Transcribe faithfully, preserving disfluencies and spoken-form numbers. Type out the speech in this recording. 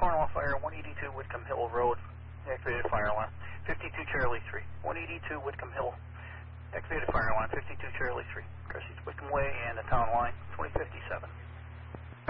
Cornwall Fire, one eighty-two Whitcomb Hill Road, activated fire alarm. fifty-two Charlie three, one eighty-two Whitcomb Hill, activated fire alarm. fifty-two Charlie three, crosses Whitcomb Way and the town line, twenty fifty-seven.